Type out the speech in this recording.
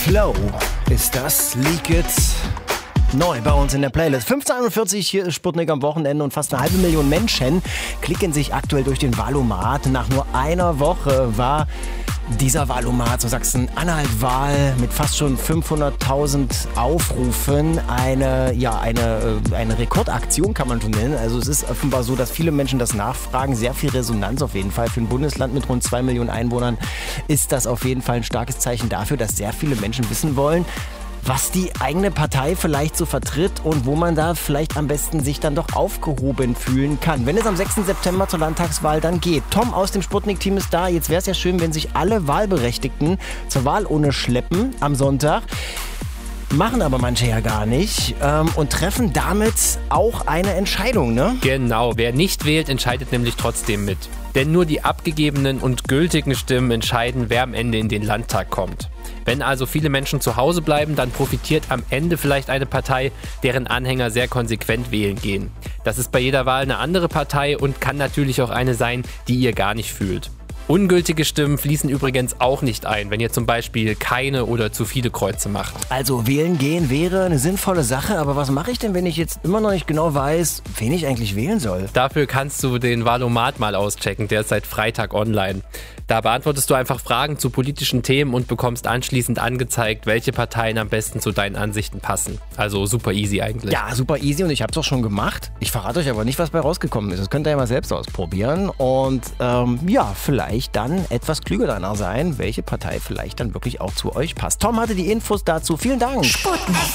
Flow ist das. Leak It. Neu bei uns in der Playlist. 15:41, hier ist Sputnik am Wochenende und fast 500.000 Menschen klicken sich aktuell durch den Wahlomat. Nach nur einer Woche war dieser Wahlomat, so Sachsen-Anhalt-Wahl mit fast schon 500.000 Aufrufen eine Rekordaktion, kann man schon nennen. Also es ist offenbar so, dass viele Menschen das nachfragen. Sehr viel Resonanz auf jeden Fall. Für ein Bundesland mit rund 2 Millionen Einwohnern ist das auf jeden Fall ein starkes Zeichen dafür, dass sehr viele Menschen wissen wollen, was die eigene Partei vielleicht so vertritt und wo man da vielleicht am besten sich dann doch aufgehoben fühlen kann. Wenn es am 6. September zur Landtagswahl dann geht. Tom aus dem Sputnik-Team ist da. Jetzt wäre es ja schön, wenn sich alle Wahlberechtigten zur Wahlurne schleppen am Sonntag. Machen aber manche ja gar nicht und treffen damit auch eine Entscheidung, ne? Genau, wer nicht wählt, entscheidet nämlich trotzdem mit. Denn nur die abgegebenen und gültigen Stimmen entscheiden, wer am Ende in den Landtag kommt. Wenn also viele Menschen zu Hause bleiben, dann profitiert am Ende vielleicht eine Partei, deren Anhänger sehr konsequent wählen gehen. Das ist bei jeder Wahl eine andere Partei und kann natürlich auch eine sein, die ihr gar nicht fühlt. Ungültige Stimmen fließen übrigens auch nicht ein, wenn ihr zum Beispiel keine oder zu viele Kreuze macht. Also wählen gehen wäre eine sinnvolle Sache, aber was mache ich denn, wenn ich jetzt immer noch nicht genau weiß, wen ich eigentlich wählen soll? Dafür kannst du den Wahlomat mal auschecken, der ist seit Freitag online. Da beantwortest du einfach Fragen zu politischen Themen und bekommst anschließend angezeigt, welche Parteien am besten zu deinen Ansichten passen. Also super easy eigentlich. Ja, super easy und ich habe es auch schon gemacht. Ich verrate euch aber nicht, was bei rausgekommen ist. Das könnt ihr ja mal selbst ausprobieren und vielleicht dann etwas klüger danach sein, welche Partei vielleicht dann wirklich auch zu euch passt. Tom hatte die Infos dazu. Vielen Dank. Sputnik.